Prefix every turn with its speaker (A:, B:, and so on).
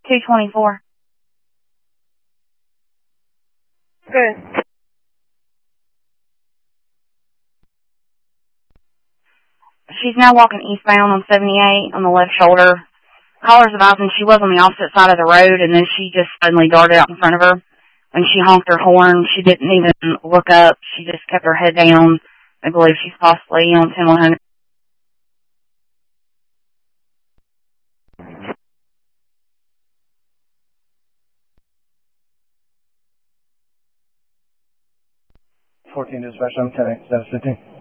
A: 224.
B: Good.
A: She's now walking eastbound on 78 on the left shoulder. Caller's advising she was on the opposite side of the road, and then she just suddenly darted out in front of her. When she honked her horn, she didn't even look up. She just kept her head down. I believe she's possibly on 10100.
C: Dispatch, I'm 10, status 15.